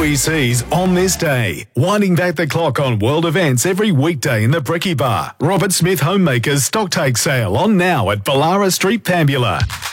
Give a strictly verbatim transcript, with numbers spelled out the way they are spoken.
U E Cs on this day. Winding back the clock on world events every weekday in the Bricky Bar. Robert Smith Homemakers Stocktake Sale on now at Ballara Street, Pambula.